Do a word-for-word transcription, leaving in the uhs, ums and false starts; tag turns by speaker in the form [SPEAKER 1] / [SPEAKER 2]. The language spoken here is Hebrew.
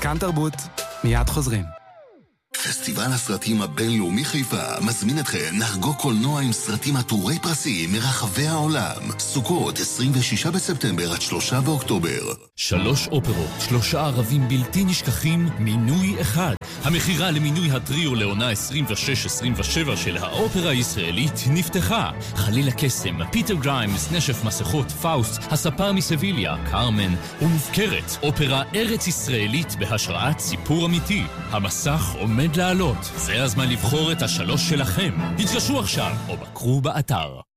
[SPEAKER 1] כאן תרבות, מיד חוזרים.
[SPEAKER 2] פסטיבל הסרטים הבינלאומי חיפה מזמין אתכם לחגוג קולנוע עם סרטים עטורי פרסים מרחבי העולם. סוכות עשרים ושישה בספטמבר עד שלושה באוקטובר.
[SPEAKER 3] שלוש אופרות, שלושה ערבים בלתי נשכחים, מינוי אחד. המחירה למינוי הטריו לעונה עשרים ושש עשרים ושבע של האופרה הישראלית נפתחה. חליל הקסם, פיטר גריימס, נשף מסכות, פאוסט, הספר מסביליה, קרמן ומופקרת. אופרה ארץ ישראלית בהשראת סיפור אמיתי. המסך עומד לעלות. זה הזמן לבחור את השלוש שלכם. התקשרו עכשיו או בקרו באתר.